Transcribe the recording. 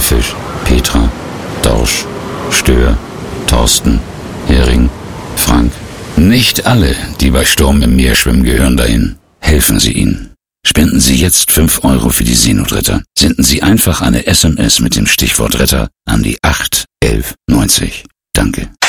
Haifisch, Petra, Dorsch, Stör, Thorsten, Hering, Frank. Nicht alle, die bei Sturm im Meer schwimmen, gehören dahin. Helfen Sie ihnen. Spenden Sie jetzt 5 € für die Seenotretter. Senden Sie einfach eine SMS mit dem Stichwort Retter an die 81190. Danke.